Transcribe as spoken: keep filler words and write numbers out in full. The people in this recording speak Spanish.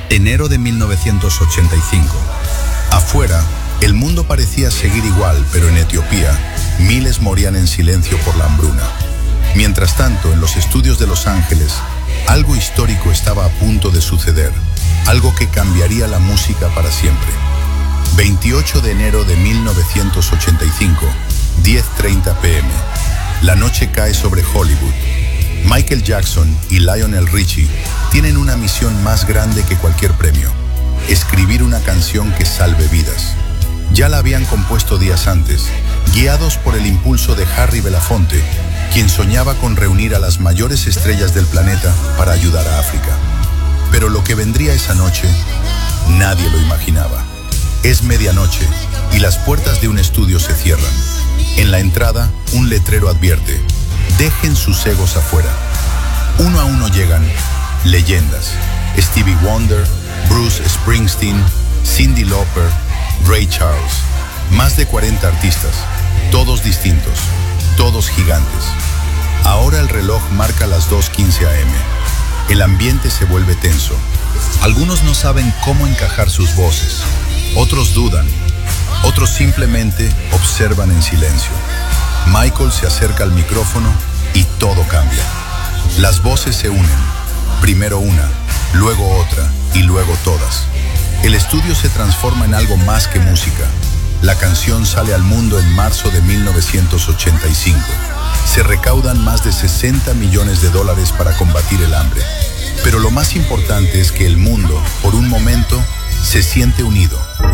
Enero de mil novecientos ochenta y cinco. Afuera, el mundo parecía seguir igual, pero en Etiopía, miles morían en silencio por la hambruna. Mientras tanto, en los estudios de Los Ángeles, algo histórico estaba a punto de suceder, algo que cambiaría la música para siempre. veintiocho de enero de mil novecientos ochenta y cinco, diez treinta pm. La noche cae sobre Hollywood. Michael Jackson y Lionel Richie tienen una misión más grande que cualquier premio: escribir una canción que salve vidas. Ya la habían compuesto días antes, guiados por el impulso de Harry Belafonte, quien soñaba con reunir a las mayores estrellas del planeta para ayudar a África. Pero lo que vendría esa noche, nadie lo imaginaba. Es medianoche y las puertas de un estudio se cierran. En la entrada, un letrero advierte: dejen sus egos afuera. Uno a uno llegan leyendas: Stevie Wonder, Bruce Springsteen, Cyndi Lauper, Ray Charles. Más de cuarenta artistas, todos distintos, todos gigantes. Ahora el reloj marca las dos quince a eme. El ambiente se vuelve tenso. Algunos no saben cómo encajar sus voces. Otros dudan. Otros simplemente observan en silencio. Michael se acerca al micrófono y todo cambia. Las voces se unen. Primero una, luego otra y luego todas. El estudio se transforma en algo más que música. La canción sale al mundo en marzo de mil novecientos ochenta y cinco. Se recaudan más de sesenta millones de dólares para combatir el hambre. Pero lo más importante es que el mundo, por un momento, se siente unido.